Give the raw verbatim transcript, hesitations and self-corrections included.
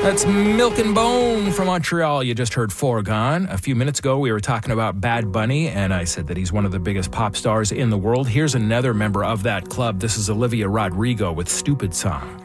That's Milk and Bone from Montreal. You just heard Foregone. A few minutes ago, we were talking about Bad Bunny, and I said that he's one of the biggest pop stars in the world. Here's another member of that club. This is Olivia Rodrigo with Stupid Song.